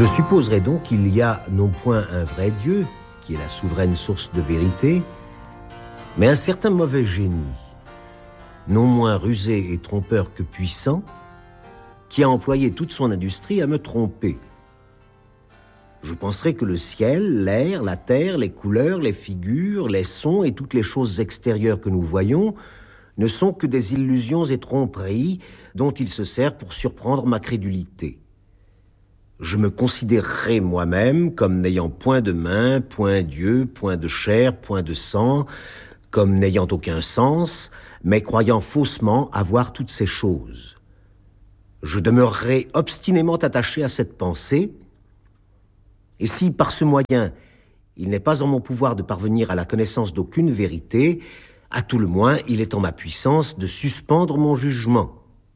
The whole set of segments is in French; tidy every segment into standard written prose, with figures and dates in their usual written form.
Je supposerais donc qu'il y a non point un vrai Dieu, qui est la souveraine source de vérité, mais un certain mauvais génie, non moins rusé et trompeur que puissant, qui a employé toute son industrie à me tromper. Je penserais que le ciel, l'air, la terre, les couleurs, les figures, les sons et toutes les choses extérieures que nous voyons ne sont que des illusions et tromperies dont il se sert pour surprendre ma crédulité. Je me considérerais moi-même comme n'ayant point de main, point d'yeux, point de chair, point de sang, comme n'ayant aucun sens, mais croyant faussement avoir toutes ces choses. Je demeurerai obstinément attaché à cette pensée, et si par ce moyen il n'est pas en mon pouvoir de parvenir à la connaissance d'aucune vérité, à tout le moins il est en ma puissance de suspendre mon jugement.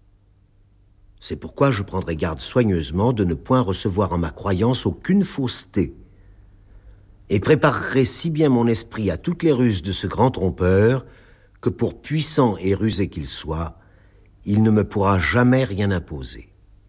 C'est pourquoi je prendrai garde soigneusement de ne point recevoir en ma croyance aucune fausseté, et préparerai si bien mon esprit à toutes les ruses de ce grand trompeur, que pour puissant et rusé qu'il soit, il ne me pourra jamais rien imposer.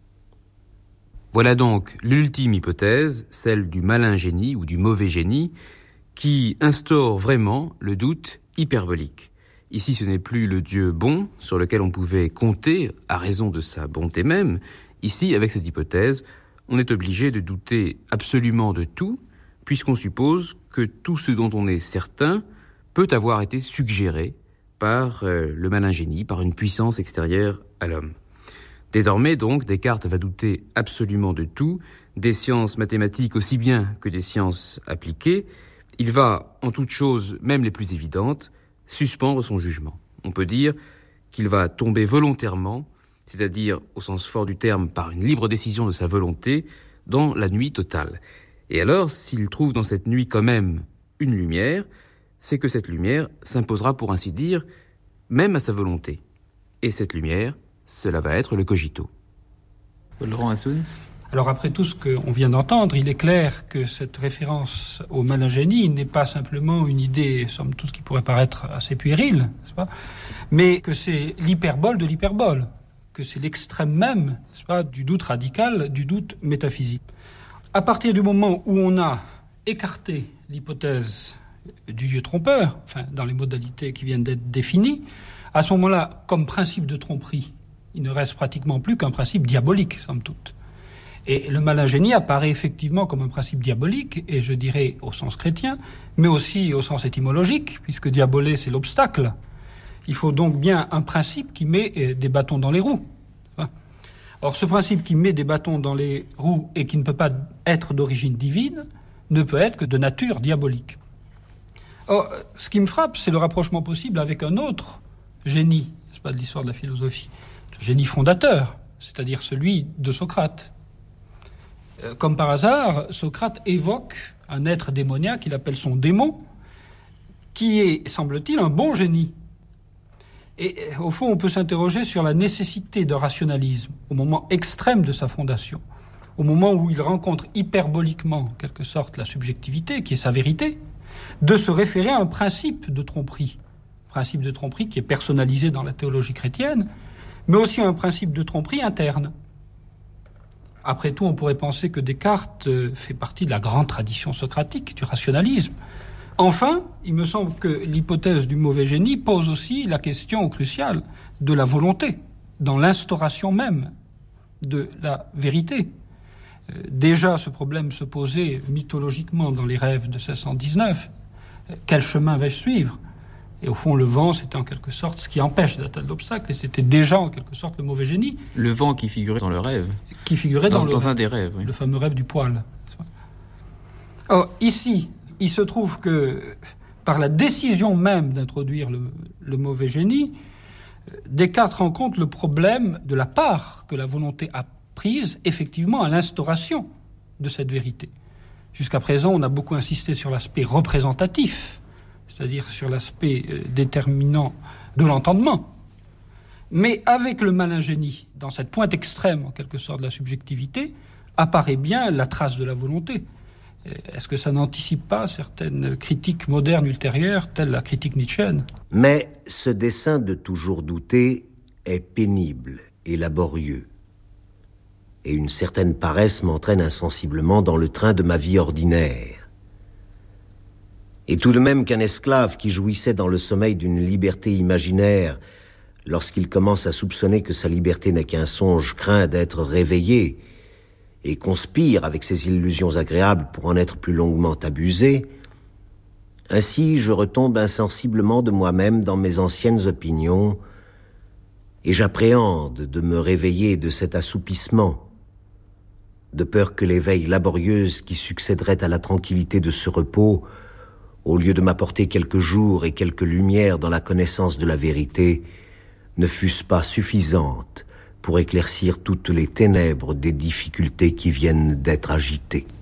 Voilà donc l'ultime hypothèse, celle du malin génie ou du mauvais génie, qui instaure vraiment le doute hyperbolique. Ici, ce n'est plus le Dieu bon sur lequel on pouvait compter à raison de sa bonté même. Ici, avec cette hypothèse, on est obligé de douter absolument de tout, puisqu'on suppose que tout ce dont on est certain peut avoir été suggéré par le malin génie, par une puissance extérieure à l'homme. Désormais, donc, Descartes va douter absolument de tout, des sciences mathématiques aussi bien que des sciences appliquées. Il va, en toutes choses, même les plus évidentes, suspendre son jugement. On peut dire qu'il va tomber volontairement, c'est-à-dire, au sens fort du terme, par une libre décision de sa volonté, dans la nuit totale. Et alors, s'il trouve dans cette nuit quand même une lumière, c'est que cette lumière s'imposera, pour ainsi dire, même à sa volonté. Et cette lumière, cela va être le cogito. Laurent Assoun. Alors après tout ce qu'on vient d'entendre, il est clair que cette référence au malin génie n'est pas simplement une idée, somme toute, qui pourrait paraître assez puérile, n'est-ce pas, mais que c'est l'hyperbole de l'hyperbole, que c'est l'extrême même, n'est-ce pas, du doute radical, du doute métaphysique. À partir du moment où on a écarté l'hypothèse du Dieu trompeur, enfin, dans les modalités qui viennent d'être définies, à ce moment-là, comme principe de tromperie, il ne reste pratiquement plus qu'un principe diabolique, somme toute. Et le malin génie apparaît effectivement comme un principe diabolique, et je dirais au sens chrétien, mais aussi au sens étymologique, puisque diaboler, c'est l'obstacle. Il faut donc bien un principe qui met des bâtons dans les roues. Or, ce principe qui met des bâtons dans les roues et qui ne peut pas être d'origine divine, ne peut être que de nature diabolique. Or, ce qui me frappe, c'est le rapprochement possible avec un autre génie, n'est-ce pas, de l'histoire de la philosophie, le génie fondateur, c'est-à-dire celui de Socrate. Comme par hasard, Socrate évoque un être démoniaque qu'il appelle son démon, qui est, semble-t-il, un bon génie. Et au fond, on peut s'interroger sur la nécessité d'un rationalisme au moment extrême de sa fondation, au moment où il rencontre hyperboliquement, en quelque sorte, la subjectivité, qui est sa vérité, de se référer à un principe de tromperie qui est personnalisé dans la théologie chrétienne, mais aussi un principe de tromperie interne. Après tout, on pourrait penser que Descartes fait partie de la grande tradition socratique, du rationalisme. Enfin, il me semble que l'hypothèse du mauvais génie pose aussi la question cruciale de la volonté, dans l'instauration même de la vérité. Déjà, ce problème se posait mythologiquement dans les rêves de 1619. Quel chemin vais-je suivre ? Et au fond, le vent, c'était en quelque sorte ce qui empêche d'atteindre l'obstacle, et c'était déjà en quelque sorte le mauvais génie. Le vent qui figurait dans le rêve. Qui figurait dans un des rêves, oui. Le fameux rêve du poil. Or, ici, il se trouve que, par la décision même d'introduire le mauvais génie, Descartes rencontre le problème de la part que la volonté a prise, effectivement, à l'instauration de cette vérité. Jusqu'à présent, on a beaucoup insisté sur l'aspect représentatif, c'est-à-dire sur l'aspect déterminant de l'entendement. Mais avec le malin génie, dans cette pointe extrême, en quelque sorte, de la subjectivité, apparaît bien la trace de la volonté. Est-ce que ça n'anticipe pas certaines critiques modernes ultérieures, telles la critique nietzschéenne ? Mais ce dessein de toujours douter est pénible et laborieux. et une certaine paresse m'entraîne insensiblement dans le train de ma vie ordinaire. Et tout de même qu'un esclave qui jouissait dans le sommeil d'une liberté imaginaire, lorsqu'il commence à soupçonner que sa liberté n'est qu'un songe, craint d'être réveillé et conspire avec ses illusions agréables pour en être plus longuement abusé, ainsi je retombe insensiblement de moi-même dans mes anciennes opinions et j'appréhende de me réveiller de cet assoupissement, de peur que l'éveil laborieuse qui succéderait à la tranquillité de ce repos, au lieu de m'apporter quelques jours et quelques lumières dans la connaissance de la vérité, ne fussent pas suffisantes pour éclaircir toutes les ténèbres des difficultés qui viennent d'être agitées.